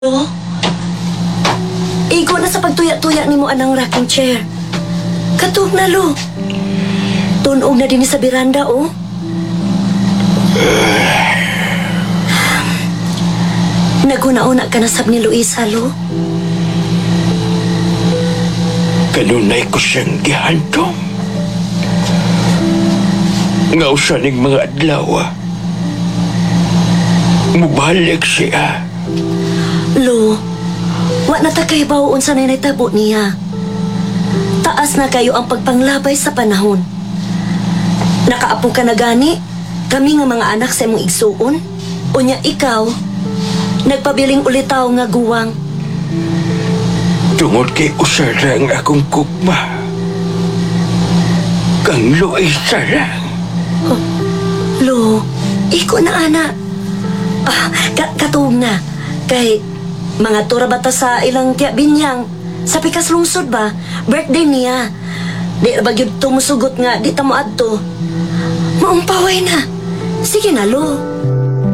Lo? Igo na sa pagtuya-tuya ni mo anang rocking chair. Katog na, Lo. Tunog na din sa biranda, oh. Naguna-una ka na sab ni Luisa, Lo. Kanunay ko siyang gihantong. Ngaw siya ning mga adlaw. Mubalik siya. Lo, wa na ta kay bawon sa tabo niya. Taas na kayo ang pagpanglabay sa panahon. Nakaapo ka na gani, kami nga mga anak sa imong igsuon. Unya ikaw, nagpabiling ulitaw nga guwang. Tungod kay usara ang akong kukma. Kang Luisa lang. Lo, iko na ana. Katuog na. Kay mga tura bata sa ilang tiya binyang. Sa pikas lungsod ba? Birthday niya. Di na ba yun tumusugot nga, di ta mo adto. Maumpaway na. Sige na, Lo.